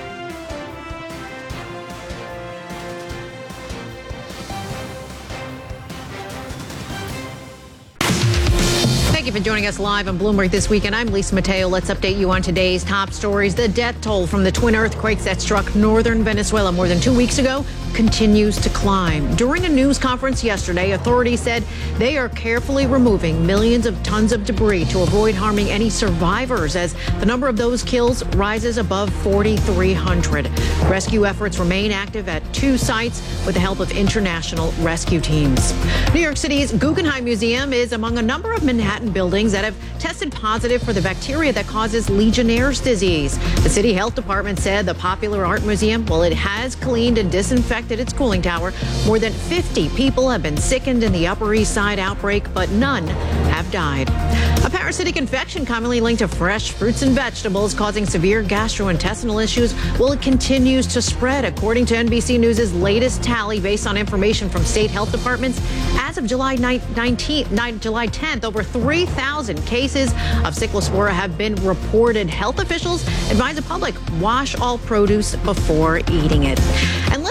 Thank you for joining us live on Bloomberg This Weekend. I'm Lisa Mateo. Let's update you on today's top stories. The death toll from the twin earthquakes that struck northern Venezuela more than 2 weeks ago continues to climb. During a news conference yesterday, authorities said they are carefully removing millions of tons of debris to avoid harming any survivors as the number of those killed rises above 4,300. Rescue efforts remain active at 2 sites with the help of international rescue teams. New York City's Guggenheim Museum is among a number of Manhattan buildings that have tested positive for the bacteria that causes Legionnaire's disease. The city health department said the popular art museum, well, it has cleaned and disinfected its cooling tower. More than 50 people have been sickened in the Upper East Side outbreak, but none have died. A parasitic infection commonly linked to fresh fruits and vegetables causing severe gastrointestinal issues, well, it continues to spread, according to NBC News' latest tally based on information from state health departments. As of July 10th, over 3,000 cases of Cyclospora have been reported. Health officials advise the public wash all produce before eating it. And listen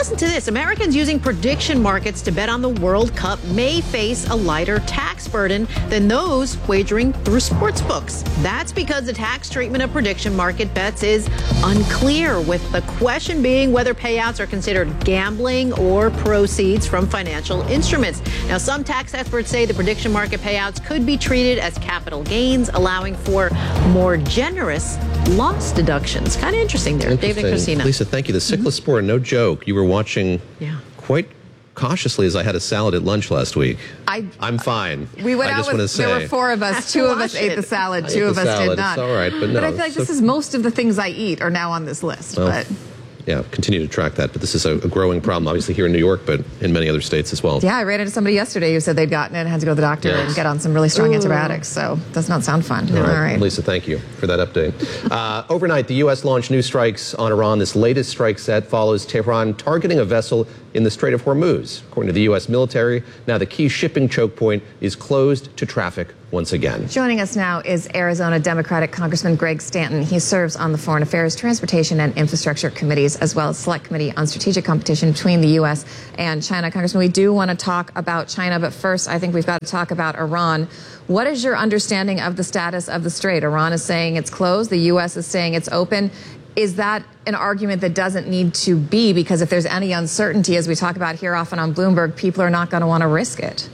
listen to this. Americans using prediction markets to bet on the World Cup may face a lighter tax burden than those wagering through sports books. That's because the tax treatment of prediction market bets is unclear, with the question being whether payouts are considered gambling or proceeds from financial instruments. Now, some tax experts say the prediction market payouts could be treated as capital gains, allowing for more generous loss deductions. Kind of interesting there. David and Christina. Lisa, thank you. The Cyclospora, no joke. You were watching quite cautiously as I had a salad at lunch last week. I'm fine. We went out with, there were 4 of us. 2 of us ate the salad. 2 of us did not. It's all right, but no. But I feel like this is most of the things I eat are now on this list. Well, but yeah, continue to track that. But this is a growing problem, obviously here in New York, but in many other states as well. Yeah, I ran into somebody yesterday who said they'd gotten it and had to go to the doctor and get on some really strong antibiotics. So does not sound fun. All right. Lisa, thank you for that update. Overnight, the U.S. launched new strikes on Iran. This latest strike set follows Tehran targeting a vessel in the Strait of Hormuz. According to the U.S. military, now the key shipping choke point is closed to traffic once again. Joining us now is Arizona Democratic Congressman Greg Stanton. He serves on the Foreign Affairs, Transportation, and Infrastructure Committees, as well as Select Committee on Strategic Competition between the U.S. and China. Congressman, we do want to talk about China, but first I think we've got to talk about Iran. What is your understanding of the status of the Strait? Iran is saying it's closed. The U.S. is saying it's open. Is that an argument that doesn't need to be? Because if there's any uncertainty, as we talk about here often on Bloomberg, people are not going to want to risk it.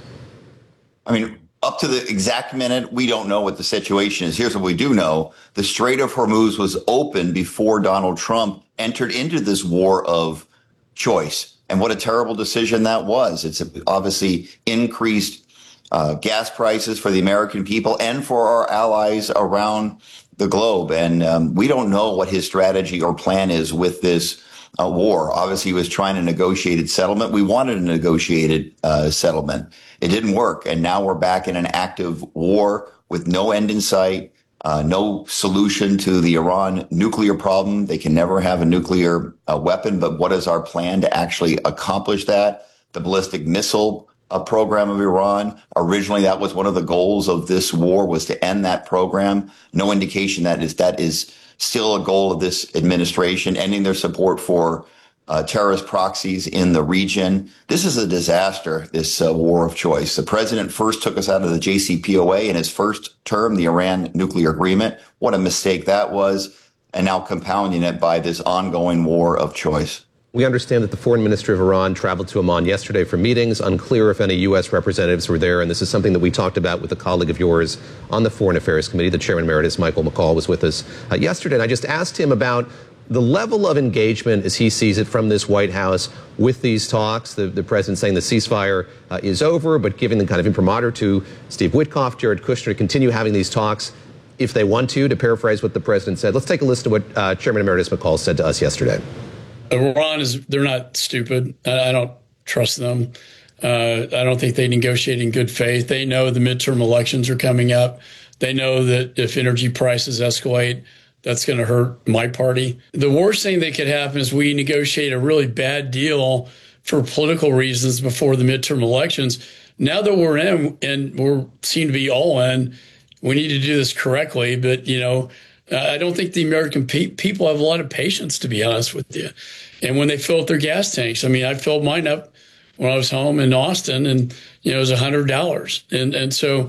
I mean, up to the exact minute, we don't know what the situation is. Here's what we do know. The Strait of Hormuz was open before Donald Trump entered into this war of choice. And what a terrible decision that was. It's obviously increased gas prices for the American people and for our allies around the globe. And we don't know what his strategy or plan is with this war. Obviously, he was trying a negotiated settlement. We wanted a negotiated settlement. It didn't work. And now we're back in an active war with no end in sight, no solution to the Iran nuclear problem. They can never have a nuclear weapon. But what is our plan to actually accomplish that? The ballistic missile program of Iran. Originally, that was one of the goals of this war, was to end that program. No indication that is still a goal of this administration, ending their support for terrorist proxies in the region. This is a disaster, this war of choice. The president first took us out of the JCPOA in his first term, the Iran nuclear agreement. What a mistake that was. And now compounding it by this ongoing war of choice. We understand that the foreign minister of Iran traveled to Amman yesterday for meetings. Unclear if any U.S. representatives were there. And this is something that we talked about with a colleague of yours on the Foreign Affairs Committee. The chairman emeritus, Michael McCaul, was with us yesterday. And I just asked him about the level of engagement as he sees it from this White House with these talks. The president saying the ceasefire is over, but giving the kind of imprimatur to Steve Witkoff, Jared Kushner to continue having these talks if they want to paraphrase what the president said. Let's take a listen to what Chairman Emeritus McCaul said to us yesterday. Iran they're not stupid. I don't trust them. I don't think they negotiate in good faith. They know the midterm elections are coming up. They know that if energy prices escalate, that's going to hurt my party. The worst thing that could happen is we negotiate a really bad deal for political reasons before the midterm elections. Now that we're in and we seem to be all in, we need to do this correctly. But, I don't think the American people have a lot of patience, to be honest with you. And when they fill up their gas tanks, I filled mine up when I was home in Austin, and it was $100. And so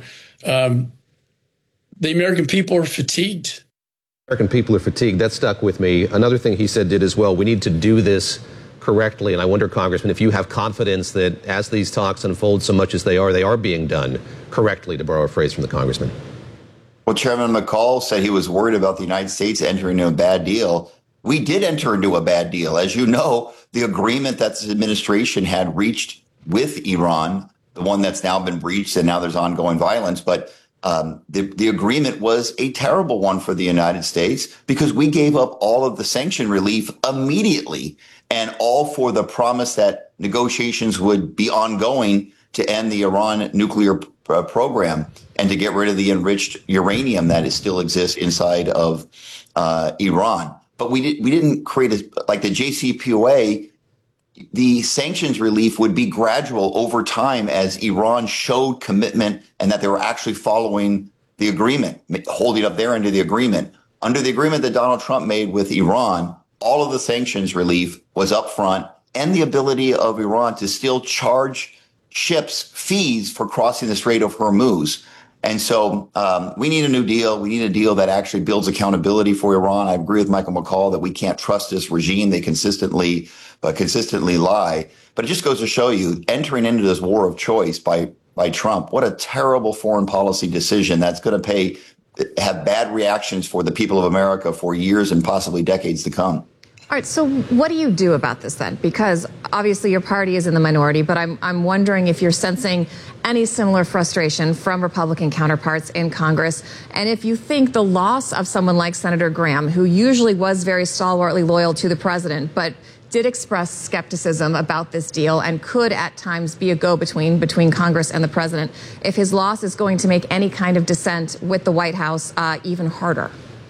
the American people are fatigued. American people are fatigued. That stuck with me. Another thing he said did as well, we need to do this correctly. And I wonder, Congressman, if you have confidence that as these talks unfold so much as they are being done correctly, to borrow a phrase from the congressman. Well, Chairman McCaul said he was worried about the United States entering into a bad deal. We did enter into a bad deal. As you know, the agreement that this administration had reached with Iran, the one that's now been breached and now there's ongoing violence, but the agreement was a terrible one for the United States because we gave up all of the sanction relief immediately, and all for the promise that negotiations would be ongoing to end the Iran nuclear program and to get rid of the enriched uranium that still exists inside of Iran. But we didn't create like the JCPOA. The sanctions relief would be gradual over time as Iran showed commitment and that they were actually following the agreement, holding up their end of the agreement. Under the agreement that Donald Trump made with Iran, all of the sanctions relief was up front and the ability of Iran to still charge ships fees for crossing the Strait of Hormuz. And so we need a new deal. We need a deal that actually builds accountability for Iran. I agree with Michael McCall that we can't trust this regime. They consistently lie. But it just goes to show you, entering into this war of choice by Trump, what a terrible foreign policy decision that's going to have bad reactions for the people of America for years and possibly decades to come. All right, so what do you do about this then? Because obviously your party is in the minority, but I'm wondering if you're sensing any similar frustration from Republican counterparts in Congress, and if you think the loss of someone like Senator Graham, who usually was very stalwartly loyal to the president, but did express skepticism about this deal and could at times be a go-between Congress and the president, if his loss is going to make any kind of dissent with the White House even harder.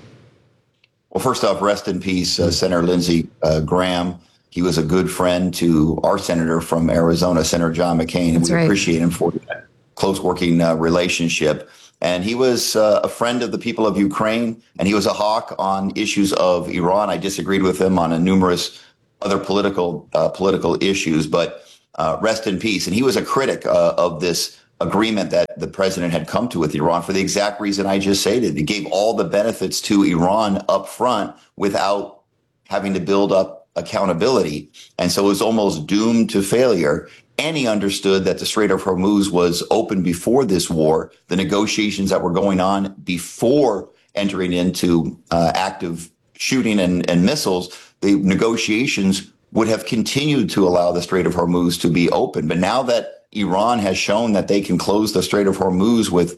Well, first off, rest in peace, Senator Lindsey Graham. He was a good friend to our senator from Arizona, Senator John McCain, and we appreciate him for that close working relationship. And he was a friend of the people of Ukraine, and he was a hawk on issues of Iran. I disagreed with him on numerous other political issues, but rest in peace. And he was a critic of this agreement that the president had come to with Iran for the exact reason I just stated. It gave all the benefits to Iran up front without having to build up accountability. And so it was almost doomed to failure. And he understood that the Strait of Hormuz was open before this war. The negotiations that were going on before entering into active shooting and missiles, the negotiations would have continued to allow the Strait of Hormuz to be open. But now that Iran has shown that they can close the Strait of Hormuz with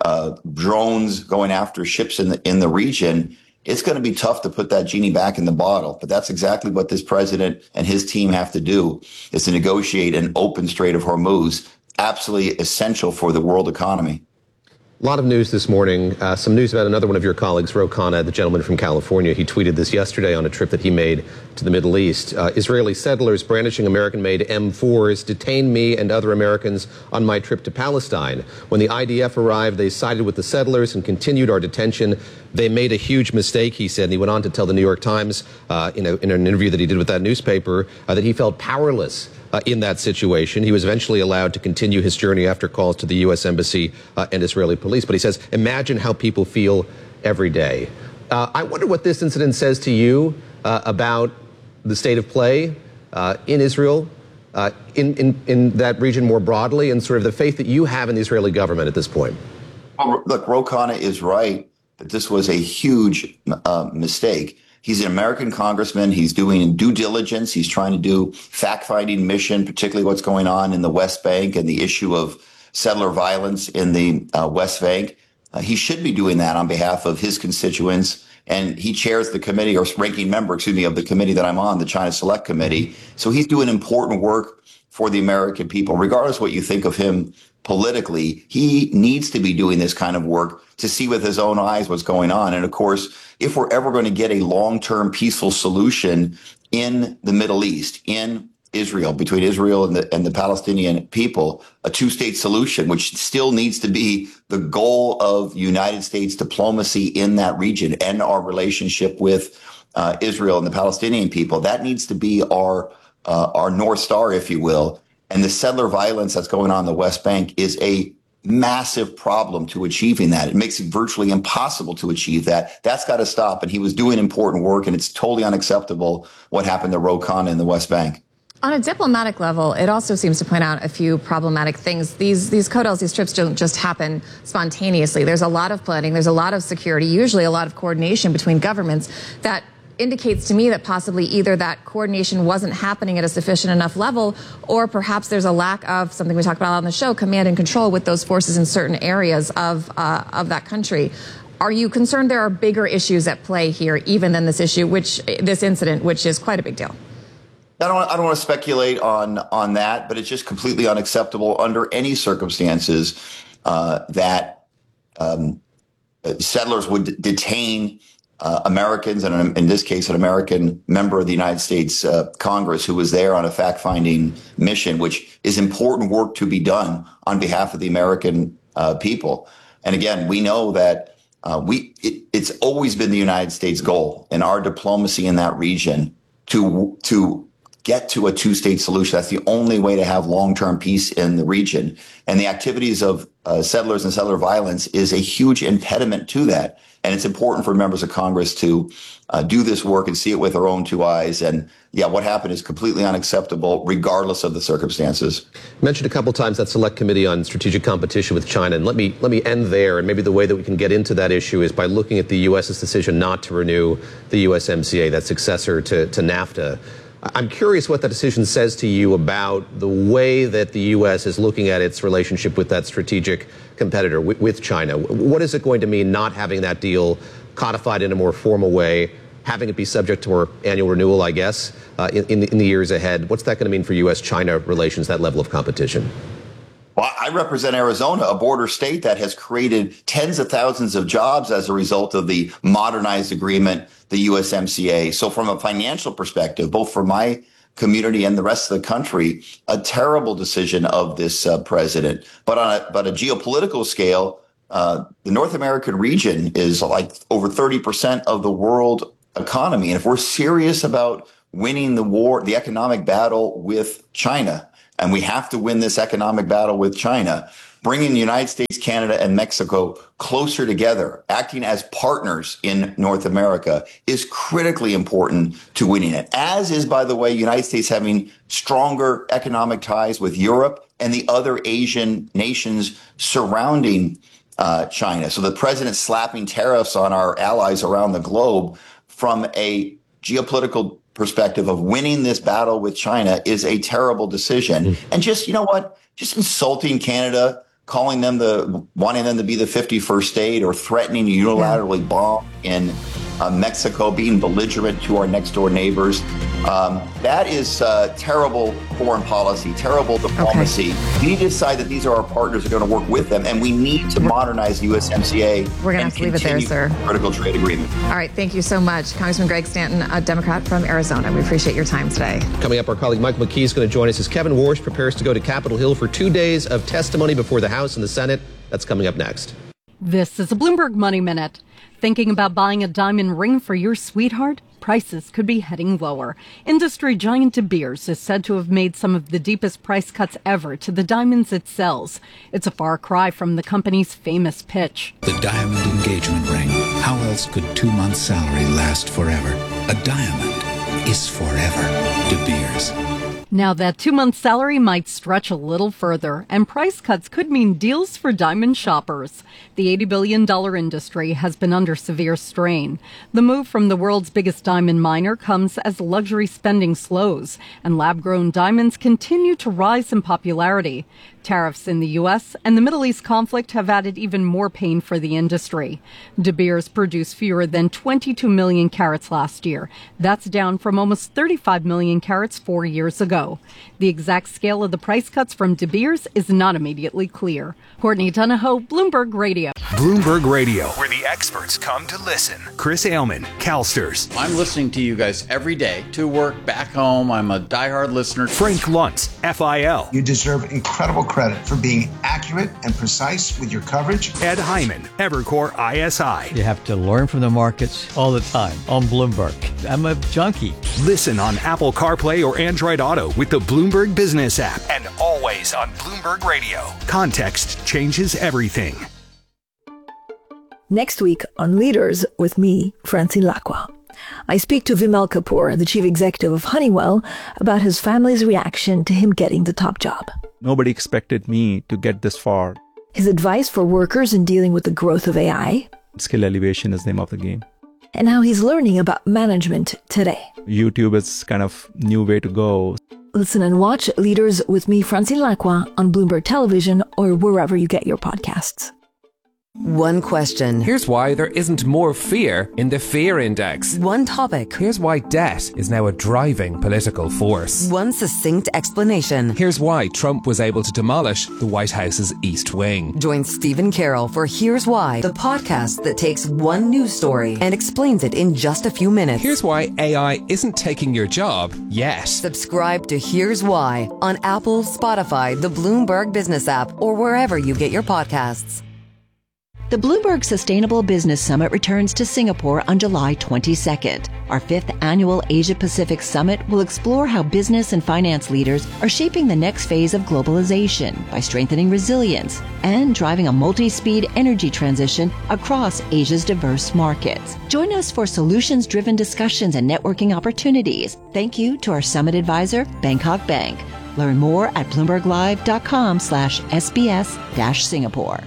drones going after ships in the region, it's going to be tough to put that genie back in the bottle. But that's exactly what this president and his team have to do, is to negotiate an open Strait of Hormuz, absolutely essential for the world economy. A lot of news this morning. Some news about another one of your colleagues, Ro Khanna, the gentleman from California. He tweeted this yesterday on a trip that he made to the Middle East. Israeli settlers brandishing American-made M4s detained me and other Americans on my trip to Palestine. When the IDF arrived, they sided with the settlers and continued our detention. They made a huge mistake, he said. And he went on to tell the New York Times in an interview that he did with that newspaper that he felt powerless in that situation. He was eventually allowed to continue his journey after calls to the U.S. Embassy and Israeli police. But he says, imagine how people feel every day. I wonder what this incident says to you about the state of play in Israel, in that region more broadly, and sort of the faith that you have in the Israeli government at this point. Well, look, Ro Khanna is right that this was a huge mistake. He's an American congressman. He's doing due diligence. He's trying to do fact-finding mission, particularly what's going on in the West Bank and the issue of settler violence in the West Bank. He should be doing that on behalf of his constituents. And he chairs the committee, or ranking member, of the committee that I'm on, the China Select Committee. So he's doing important work for the American people. Regardless of what you think of him politically, he needs to be doing this kind of work to see with his own eyes what's going on. And of course, if we're ever going to get a long-term peaceful solution in the Middle East, in Israel, between Israel and the Palestinian people, a two-state solution, which still needs to be the goal of United States diplomacy in that region and our relationship with Israel and the Palestinian people, that needs to be our North Star, if you will. And the settler violence that's going on in the West Bank is a massive problem to achieving that. It makes it virtually impossible to achieve that. That's got to stop. And he was doing important work, and it's totally unacceptable what happened to Ro Khanna in the West Bank. On a diplomatic level, it also seems to point out a few problematic things. These CODELs, these trips don't just happen spontaneously. There's a lot of planning. There's a lot of security, usually a lot of coordination between governments that indicates to me that possibly either that coordination wasn't happening at a sufficient enough level, or perhaps there's a lack of something we talked about on the show, command and control with those forces in certain areas of that country. Are you concerned there are bigger issues at play here, even than this incident, which is quite a big deal? I don't want to speculate on that, but it's just completely unacceptable under any circumstances that settlers would detain Americans, and in this case, an American member of the United States Congress who was there on a fact-finding mission, which is important work to be done on behalf of the American people. And again, we know that it's always been the United States goal in our diplomacy in that region to get to a two-state solution. That's the only way to have long-term peace in the region. And the activities of settlers and settler violence is a huge impediment to that. And it's important for members of Congress to do this work and see it with their own two eyes. And yeah, what happened is completely unacceptable, regardless of the circumstances. Mentioned a couple times that Select Committee on Strategic Competition with China, and let me end there. And maybe the way that we can get into that issue is by looking at the U.S.'s decision not to renew the USMCA, that successor to NAFTA. I'm curious what that decision says to you about the way that the U.S. is looking at its relationship with that strategic competitor, with China. What is it going to mean not having that deal codified in a more formal way, having it be subject to more annual renewal, I guess, in the years ahead? What's that going to mean for U.S.-China relations, that level of competition? Well, I represent Arizona, a border state that has created tens of thousands of jobs as a result of the modernized agreement, the USMCA. So from a financial perspective, both for my community and the rest of the country, a terrible decision of this president. But on a geopolitical scale, the North American region is like over 30% of the world economy. And if we're serious about winning the war, the economic battle with China, and we have to win this economic battle with China, bringing the United States, Canada, and Mexico closer together, acting as partners in North America, is critically important to winning it. As is, by the way, United States having stronger economic ties with Europe and the other Asian nations surrounding China. So the president slapping tariffs on our allies around the globe from a geopolitical perspective of winning this battle with China is a terrible decision. And just, you know what, just insulting Canada, wanting them to be the 51st state, or threatening to unilaterally bomb in Mexico, being belligerent to our next door neighbors. That is terrible foreign policy, terrible diplomacy. We need to decide that these are our partners who are going to work with them, and we need to modernize the USMCA. We're going to have to leave it there, sir. Critical trade agreement. All right. Thank you so much, Congressman Greg Stanton, a Democrat from Arizona. We appreciate your time today. Coming up, our colleague Michael McKee is going to join us as Kevin Warsh prepares to go to Capitol Hill for 2 days of testimony before the House and the Senate. That's coming up next. This is a Bloomberg Money Minute. Thinking about buying a diamond ring for your sweetheart? Prices could be heading lower. Industry giant De Beers is said to have made some of the deepest price cuts ever to the diamonds it sells. It's a far cry from the company's famous pitch. The diamond engagement ring. How else could 2 months' salary last forever? A diamond is forever. De Beers. Now that 2 months' salary might stretch a little further, and price cuts could mean deals for diamond shoppers. The $80 billion industry has been under severe strain. The move from the world's biggest diamond miner comes as luxury spending slows, and lab-grown diamonds continue to rise in popularity. Tariffs in the U.S. and the Middle East conflict have added even more pain for the industry. De Beers produced fewer than 22 million carats last year. That's down from almost 35 million carats 4 years ago. The exact scale of the price cuts from De Beers is not immediately clear. Courtney Donahoe, Bloomberg Radio. Bloomberg Radio, where the experts come to listen. Chris Ailman, CalSTRS. I'm listening to you guys every day, to work, back home. I'm a diehard listener. Frank Luntz, FIL. You deserve incredible credit for being accurate and precise with your coverage. Ed Hyman, Evercore ISI. You have to learn from the markets all the time on Bloomberg. I'm a junkie. Listen on Apple CarPlay or Android Auto with the Bloomberg Business app, and always on Bloomberg Radio. Context changes everything. Next week on Leaders with me, Francine Lacqua. I speak to Vimal Kapoor, the chief executive of Honeywell, about his family's reaction to him getting the top job. Nobody expected me to get this far. His advice for workers in dealing with the growth of AI. Skill elevation is the name of the game. And how he's learning about management today. YouTube is kind of new way to go. Listen and watch Leaders with me, Francine Lacqua, on Bloomberg Television or wherever you get your podcasts. One question. Here's why there isn't more fear in the fear index. One topic. Here's why debt is now a driving political force. One succinct explanation. Here's why Trump was able to demolish the White House's East Wing. Join Stephen Carroll for Here's Why, the podcast that takes one news story and explains it in just a few minutes. Here's why AI isn't taking your job yet. Subscribe to Here's Why on Apple, Spotify, the Bloomberg Business app, or wherever you get your podcasts. The Bloomberg Sustainable Business Summit returns to Singapore on July 22nd. Our 5th annual Asia-Pacific Summit will explore how business and finance leaders are shaping the next phase of globalization by strengthening resilience and driving a multi-speed energy transition across Asia's diverse markets. Join us for solutions-driven discussions and networking opportunities. Thank you to our summit advisor, Bangkok Bank. Learn more at bloomberglive.com/SBS-Singapore.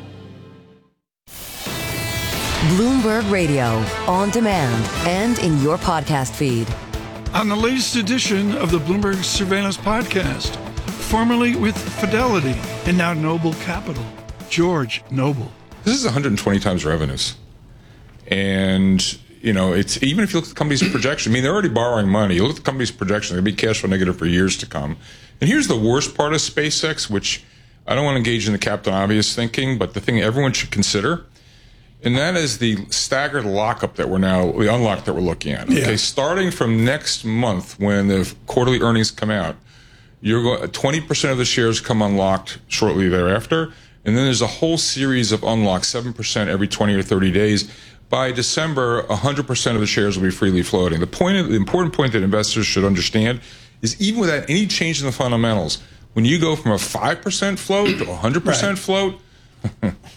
Bloomberg Radio, on demand and in your podcast feed. On the latest edition of the Bloomberg Surveillance Podcast, formerly with Fidelity and now Noble Capital, George Noble. This is 120 times revenues. And, you know, it's even if you look at the company's projection, I mean, they're already borrowing money. You look at the company's projection, they're going to be cash flow negative for years to come. And here's the worst part of SpaceX, which I don't want to engage in the Captain Obvious thinking, but the thing everyone should consider, and that is the staggered lockup that the unlock that we're looking at. Okay, starting from next month when the quarterly earnings come out, 20% of the shares come unlocked shortly thereafter, and then there's a whole series of unlocks, 7% every 20 or 30 days. By December, 100% of the shares will be freely floating. The important point that investors should understand is even without any change in the fundamentals, when you go from a 5% float to a 100% float,